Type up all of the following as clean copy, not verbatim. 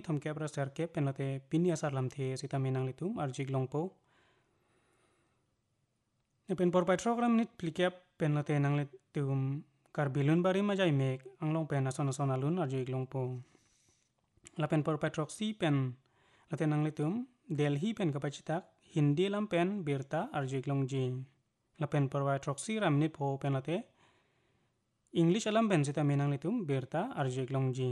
thomke pra serke penlate pini asar lamthe sita menang litum arjik longpo pen porpai trogram nit plikap penlate nang litum karbilun bari majai mek anglong pen asona sona lun arjik longpo lapen porpai troksi pen late nang litum Delhi pen kapacitak Hindi lam pen birta arjik longji lapen porpai troksi ram nit po penlate English alam pen sita menang litum birta arjik longji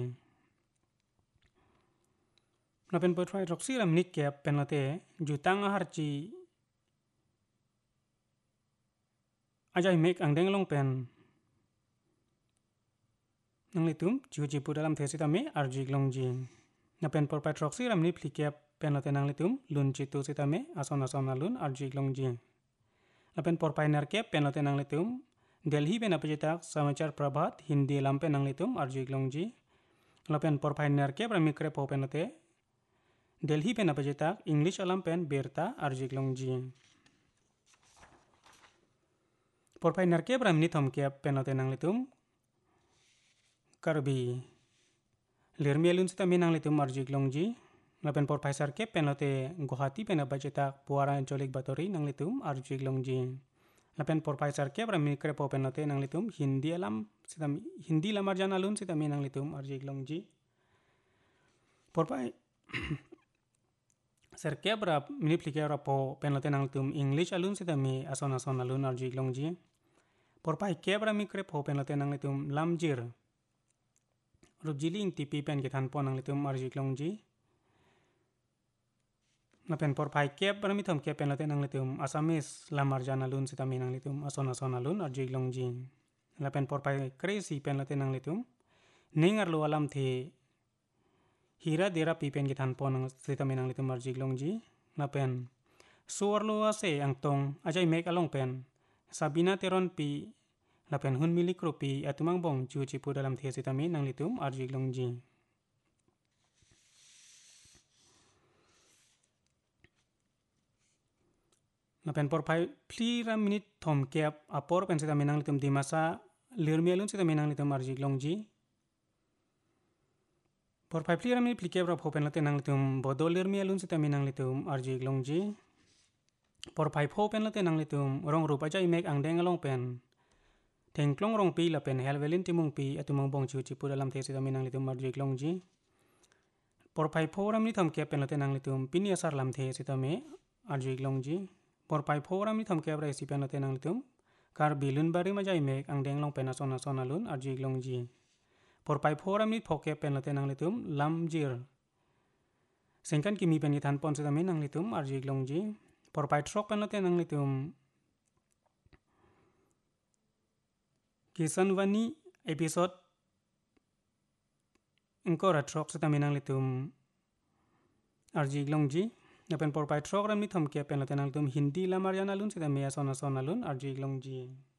lapen porpai troksi ram nit kep penlate jutang harci ajai mek angdeng long pen nang litum juji pu dalam thesita me arjik longji napen porpai troksi ram nit plikap penlate nang litum lun citu sita me asona sona lun arjik longji lapen porpai nerkep penlate nang litum Delhi pen apajitak samachar prabhat Hindi lampe nang litum arjik longji lapen porpai nerkep ram mikre po penlate Delhi pen apajitak English alam pen birta arjik longji porpai nerkep ram nit thomkep penlate nang litum karbi lirmialun sita menang litum arjik longji lapen porpai sarkep penlate Guwahati pen apajitak Puara Ancholik Batori nang litum arjik longji lapen porpai sarkep ram mikre po penlate nang litum Hindi lamar janalun sita menang litum arjik longji porpai sarkep rap mini plikap rapo penlate nang litum English alun sita me asona sona lun arjik longji porpai kep ram mikre po penlate nang litum lamjir rubjiling tipi pen kithan po nang litum arjik longji lapen porpai kep ram mithom kep penlate nang litum Assamese lamar janalun sita me nang litum asona sona lun arjik longji lapen porpai crazy penlate nang litum ningar lo alam the hira dera pi pen kithan po nang sita me nang litum arjik longji lapen suar lo ase angtong ajai mek along pen Sabina teron pi lapen hun milik rupi atumang bong juji pu dalam thia sita me nang litum arjik longji lapen porpai pli ram minit thom kep apor pen sita me nang litum dimasa lirmialun sita me nang litum arjik longji porpai pli ram minit plikep rap pen late nang litum bodol lirmialun sita me nang litum arjik longji porpai pho pen late nang litum rong rupa jai mek angdeng along pen Tengklong rong pi lapen helvelin timung pi atumang bong juji pu dalam thesi tami nang litum arjik longji porpai phoram ni thomke pen late nang litum pini asar lam thesi tami arjik longji porpai phoram ni thomke abra isi pen late nang litum kar bilun bari majai mek angdeng long pen asona sona lun arjik longji porpai phoram ni thoke pen late nang litum lamjir sengkan kimi pen ithan pon setami nang litum arjik longji porpai trok pen late nang litum Kisanwani episode engko ratrok setami nang litum arjik longji napen porpai trok ram ni thomke pen late nang litum Hindi lamar janalun setami asona sona lun arjik longji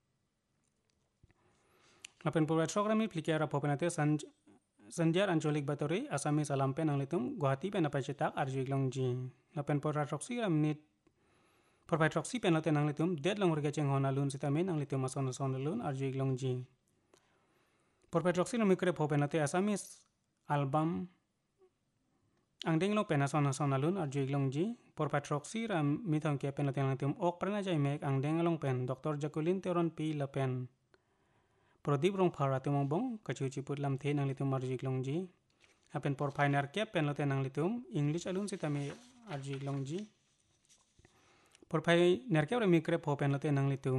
napen porpai trok ram ni plikara popenate Sanjar Ancholik Batori Assamese alam pen nang litum Guwahati pen apacetak arjik longji napen porpai troksi ram ni porpai troksi pen late nang litum dead long urga cheng hona lun sita me nang litum asona sona lun arjik longji porpai troksi no mikre pho pen late Assamese album angdeng long pen asona sona lun arjik longji porpai troksi ram mithong ke pen late nang litum ok prana jai mek angdeng long pen Dr. Jacqueline Teron pi la pen Prodip rong phara tumong bong kachuchi put lam the nang litum arjik longji apen porpai nar ke pen late nang litum English alun sita me arjik longji porpai nerke ora mikre pho pen late nang litum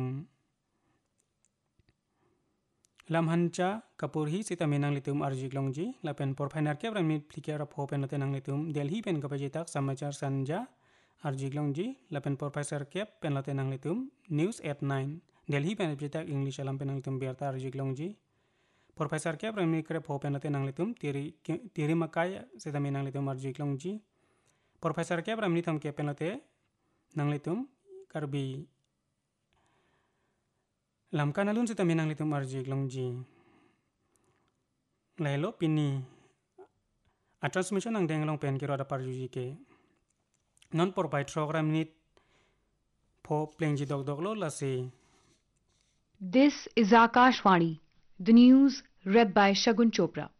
lamhancha kapurhi sita menang litum arjik longji lapen porpai nerke ora mit plikya ora pho pen late nang litum Delhi pen kapajitak samachar sanja arjik longji lapen porpai serke pen late nang litum news at 9 Delhi pen kapajitak English alam pen nang litum berta arjik longji porpai serke ora mikre pho pen late nang litum tiri makai sita menang litum arjik longji porpai serke ora mit thom ke pen late nang litum karbi lamkan alun sita menang litum arjik longji lelo pini a transmission ang denglong pen kiro ada parjuji ke non porpai program nit pho plengji dog lo lase. This is Akashvani, the news read by Shagun Chopra.